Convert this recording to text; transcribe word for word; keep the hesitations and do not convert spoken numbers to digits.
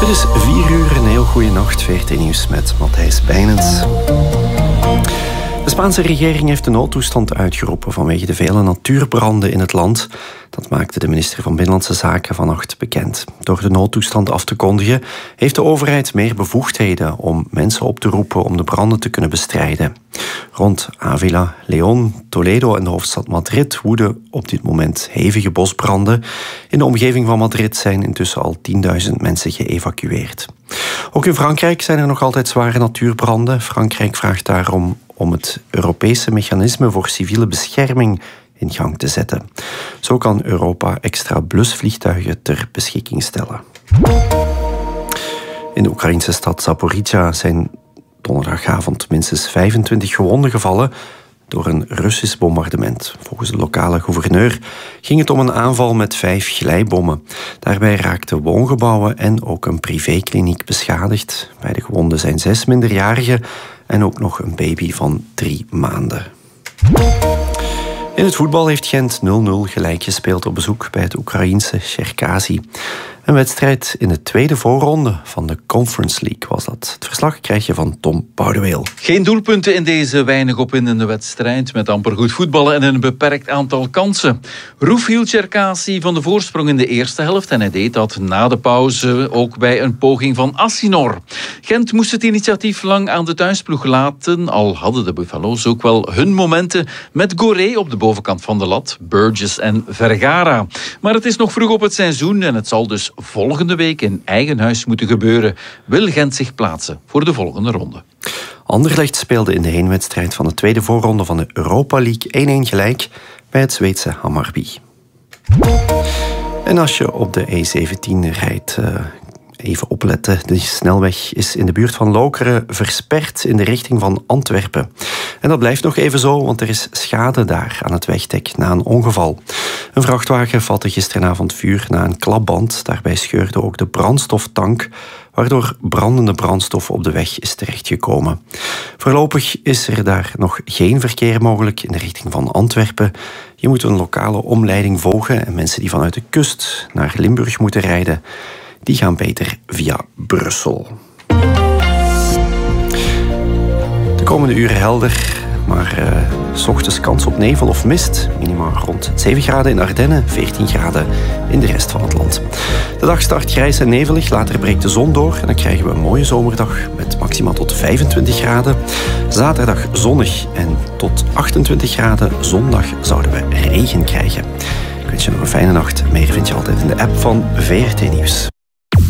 Het is vier uur, een heel goede nacht. V R T Nieuws met Matthijs Bijnens. De Spaanse regering heeft de noodtoestand uitgeroepen vanwege de vele natuurbranden in het land. Dat maakte de minister van Binnenlandse Zaken vannacht bekend. Door de noodtoestand af te kondigen heeft de overheid meer bevoegdheden om mensen op te roepen om de branden te kunnen bestrijden. Rond Ávila, León, Toledo en de hoofdstad Madrid woeden op dit moment hevige bosbranden. In de omgeving van Madrid zijn intussen al tienduizend mensen geëvacueerd. Ook in Frankrijk zijn er nog altijd zware natuurbranden. Frankrijk vraagt daarom om het Europese mechanisme voor civiele bescherming in gang te zetten. Zo kan Europa extra blusvliegtuigen ter beschikking stellen. In de Oekraïnse stad Zaporizhia zijn donderdagavond minstens vijfentwintig gewonden gevallen door een Russisch bombardement. Volgens de lokale gouverneur ging het om een aanval met vijf glijbommen. Daarbij raakten woongebouwen en ook een privékliniek beschadigd. Bij de gewonden zijn zes minderjarigen en ook nog een baby van drie maanden. In het voetbal heeft Gent nul nul gelijk gespeeld op bezoek bij het Oekraïense Cherkasy. Een wedstrijd in de tweede voorronde van de Conference League was dat. Het verslag krijg je van Tom Boudeweel. Geen doelpunten in deze weinig opwindende wedstrijd met amper goed voetballen en een beperkt aantal kansen. Roef hield Cherkasy van de voorsprong in de eerste helft en hij deed dat na de pauze ook bij een poging van Assinor. Gent moest het initiatief lang aan de thuisploeg laten, al hadden de Buffalo's ook wel hun momenten met Goré op de bovenkant van de lat, Burgess en Vergara. Maar het is nog vroeg op het seizoen en het zal dus volgende week in eigen huis moeten gebeuren. Wil Gent zich plaatsen voor de volgende ronde. Anderlecht speelde in de heenwedstrijd van de tweede voorronde van de Europa League één-één gelijk bij het Zweedse Hammarby. En als je op de E zeventien rijdt, uh, even opletten. De snelweg is in de buurt van Lokeren versperd in de richting van Antwerpen. En dat blijft nog even zo, want er is schade daar aan het wegdek na een ongeval. Een vrachtwagen vatte gisteravond vuur na een klapband. Daarbij scheurde ook de brandstoftank, waardoor brandende brandstof op de weg is terechtgekomen. Voorlopig is er daar nog geen verkeer mogelijk in de richting van Antwerpen. Je moet een lokale omleiding volgen en mensen die vanuit de kust naar Limburg moeten rijden, die gaan beter via Brussel. De komende uren helder, maar uh, 's ochtends kans op nevel of mist. Minimaal rond zeven graden in Ardennen, veertien graden in de rest van het land. De dag start grijs en nevelig, later breekt de zon door en dan krijgen we een mooie zomerdag met maximaal tot vijfentwintig graden. Zaterdag zonnig en tot achtentwintig graden. Zondag zouden we regen krijgen. Ik wens je nog een fijne nacht. Meer vind je altijd in de app van V R T Nieuws.